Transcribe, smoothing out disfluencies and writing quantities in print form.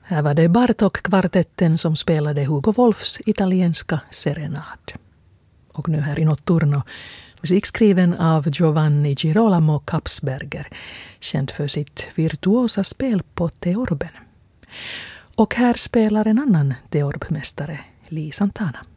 Här var det Bartók-kvartetten som spelade Hugo Wolfs italienska serenad. Och nu här i Notturno, musik skriven av Giovanni Girolamo Kapsberger, känd för sitt virtuosa spel på teorben. Och här spelar en annan teorbmästare, Lee Santana.